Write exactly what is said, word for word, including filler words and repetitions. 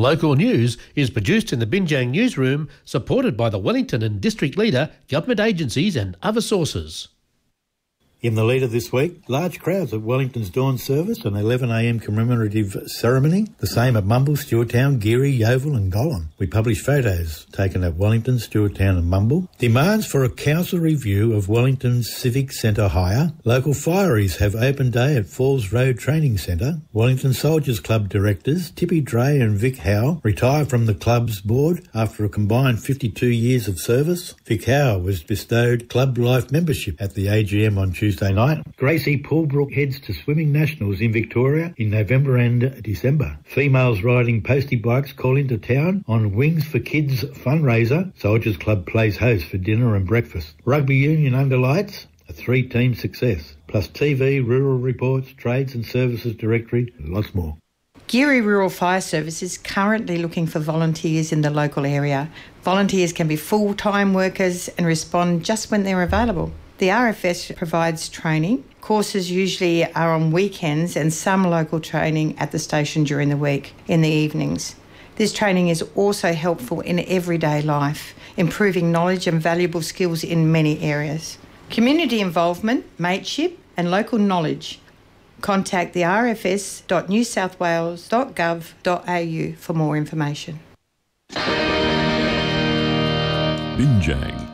Local news is produced in the Binjang newsroom, supported by the Wellington and District Leader, government agencies and other sources. In the leader this week, large crowds at Wellington's dawn service and eleven a m commemorative ceremony. The same at Mumble, Stewarttown, Geary, Yeovil and Gollum. We published photos taken at Wellington, Stewarttown and Mumble. Demands for a council review of Wellington's Civic Centre hire. Local fireys have open day at Falls Road Training Centre. Wellington Soldiers Club directors Tippy Dray and Vic Howe retire from the club's board after a combined fifty-two years of service. Vic Howe was bestowed Club Life membership at the A G M on Tuesday. Tuesday night. Gracie Poolbrook heads to swimming nationals in Victoria in November and December. Females riding postie bikes call into town on Wings for Kids fundraiser. Soldiers Club plays host for dinner and breakfast. Rugby Union underlights a three-team success. Plus T V, rural reports, trades and services directory, and lots more. Geary Rural Fire Service is currently looking for volunteers in the local area. Volunteers can be full-time workers and respond just when they're available. The R F S provides training. Courses usually are on weekends and some local training at the station during the week in the evenings. This training is also helpful in everyday life, improving knowledge and valuable skills in many areas. Community involvement, mateship and local knowledge. Contact the r f s dot new south wales dot gov dot a u for more information. Binjang.